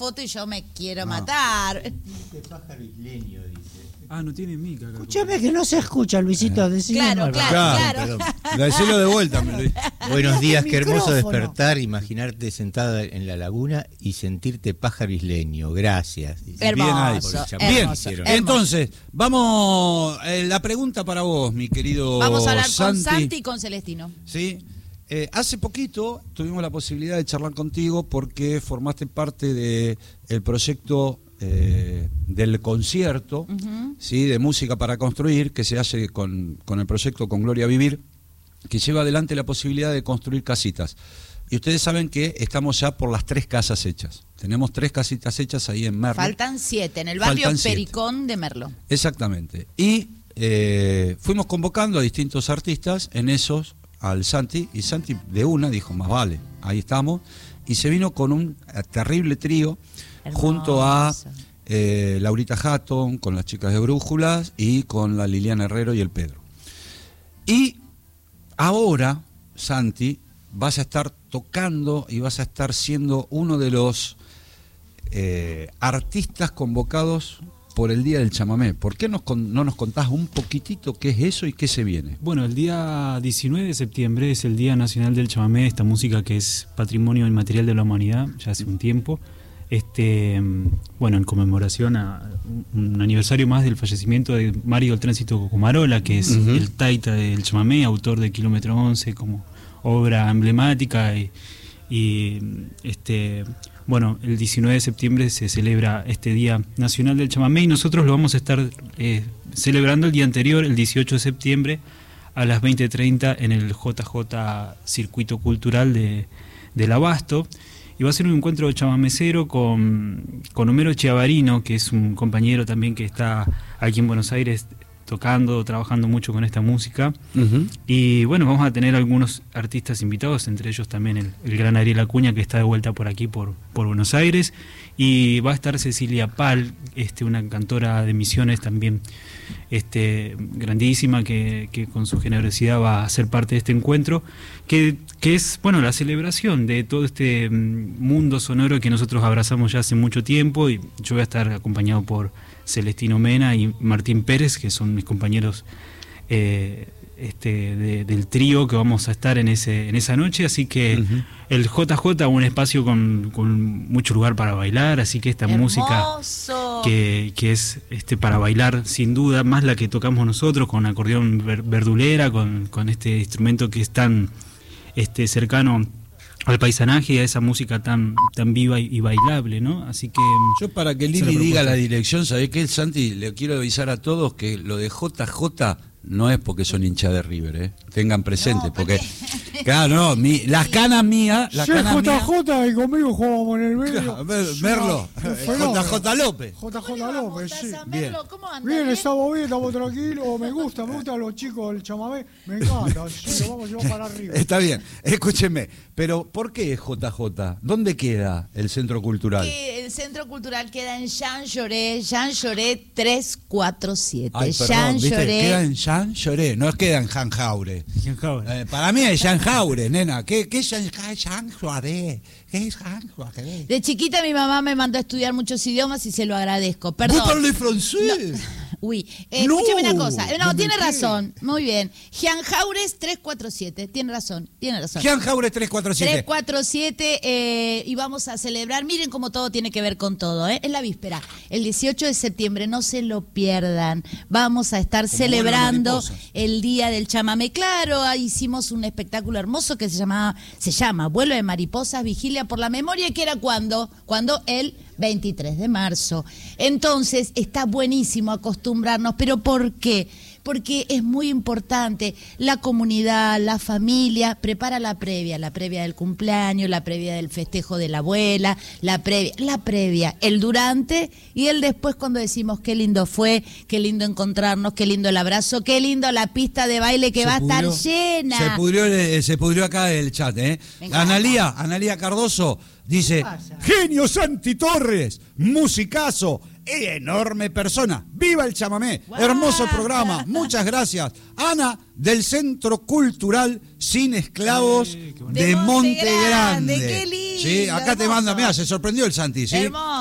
foto y yo me quiero matar. Este pájaro isleño, dice. Ah, no tiene mica. Escúchame que no se escucha, Luisito. Claro. Decilo de vuelta, Luis. Buenos días, qué hermoso Micrófono. despertar, imaginarte sentada en la laguna y sentirte pájaro isleño. Gracias. Dice. Hermoso, Bien, hermoso. Entonces, vamos, la pregunta para vos, mi querido Vamos a hablar Santi. con Santi y con Celestino. Sí. Hace poquito tuvimos la posibilidad de charlar contigo porque formaste parte del proyecto del concierto, ¿sí? De música para construir, que se hace con el proyecto Con Gloria a Vivir, que lleva adelante la posibilidad de construir casitas. Y ustedes saben que estamos ya por las 3 casas hechas. Tenemos 3 casitas hechas ahí en Merlo. Faltan 7 en el barrio Faltan 7. Pericón de Merlo. Exactamente. Y fuimos convocando a distintos artistas en esos al Santi, y Santi de una dijo, más vale, ahí estamos, y se vino con un terrible trío. Hermoso. Junto a Laurita Hatton, con las chicas de Brújulas, y con la Liliana Herrero y el Pedro. Y ahora, Santi, vas a estar tocando y vas a estar siendo uno de los artistas convocados por el Día del Chamamé. ¿Por qué no nos contás un poquitito qué es eso y qué se viene? Bueno, el día 19 de septiembre es el Día Nacional del Chamamé, esta música que es patrimonio inmaterial de la humanidad, ya hace un tiempo. Bueno, en conmemoración a un aniversario más del fallecimiento de Mario del Tránsito Comarola, que es el taita del chamamé, autor de Kilómetro 11 como obra emblemática bueno, el 19 de septiembre se celebra este Día Nacional del Chamamé y nosotros lo vamos a estar celebrando el día anterior, el 18 de septiembre, a las 20:30 en el JJ Circuito Cultural del Abasto. Y va a ser un encuentro chamamecero con Homero Chiavarino, que es un compañero también que está aquí en Buenos Aires tocando, trabajando mucho con esta música. Y bueno, vamos a tener algunos artistas invitados, entre ellos también el gran Ariel Acuña, que está de vuelta por aquí, por Buenos Aires. Y va a estar Cecilia Pal, una cantora de Misiones también grandísima, que con su generosidad va a ser parte de este encuentro, que es, bueno, la celebración de todo este mundo sonoro que nosotros abrazamos ya hace mucho tiempo. Y yo voy a estar acompañado por Celestino Mena y Martín Pérez, que son mis compañeros del trío que vamos a estar en esa noche, así que el JJ, un espacio con mucho lugar para bailar, así que esta música que es para bailar sin duda, más la que tocamos nosotros con acordeón verdulera, con este instrumento que es tan cercano al paisanaje y a esa música tan viva y bailable, ¿no? Así que yo, para que Lili diga la dirección, ¿sabés qué, Santi? Le quiero avisar a todos que lo de JJ no es porque son hinchas de River, Tengan presente, no, porque claro, no, las canas mías, JJ y conmigo jugábamos en el medio. Merlo, JJ López. JJ López, sí. Bien. ¿Cómo andan? Bien, estamos bien, estamos tranquilos, me gustan los chicos del chamamé, me encanta, sí, lo vamos a llevar para arriba. Está bien, escúcheme, pero ¿por qué JJ? ¿Dónde queda el Centro Cultural? El Centro Cultural queda en Jean Lloré 347. Ay, perdón, ¿viste? Queda en Jean Lloré, no queda en Jean Jaure. Para mí es Jean Jaure, nena. ¿Qué es Jean Lloré? ¿Qué es Jean Lloré? De chiquita mi mamá me mandó a estudiar muchos idiomas y se lo agradezco. Perdón. ¿Vos parlez francés? No. Uy, escúcheme una cosa. No, tiene razón. Muy bien. Jean Jaures 347. Tiene razón. Jean Jaures 347. 347 y vamos a celebrar. Miren cómo todo tiene que ver con todo, Es la víspera. El 18 de septiembre, no se lo pierdan. Vamos a estar celebrando el Día del Chamamé. Claro, hicimos un espectáculo hermoso que se llama Vuelo de Mariposas, Vigilia por la Memoria, que era cuando el 23 de marzo. Entonces, está buenísimo acostumbrarnos, pero ¿por qué? Porque es muy importante. La comunidad, la familia prepara la previa del cumpleaños, la previa del festejo de la abuela, la previa, el durante y el después, cuando decimos qué lindo fue, qué lindo encontrarnos, qué lindo el abrazo, qué lindo la pista de baile que va a estar llena. Se pudrió acá el chat, Analía Cardoso dice: genio Santi Torres, musicazo, y enorme persona. ¡Viva el chamamé! ¡Guau! Hermoso programa. Muchas gracias. Ana, del Centro Cultural Sin Esclavos qué de Monte Grande. Qué lindo, Sí, acá te hermoso. manda, mirá, se sorprendió el Santi, ¿sí? Hermoso.